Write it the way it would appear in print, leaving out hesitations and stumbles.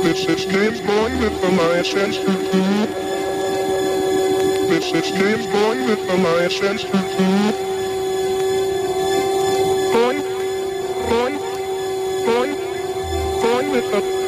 This is James going with the license. This is James going with the license. Going with the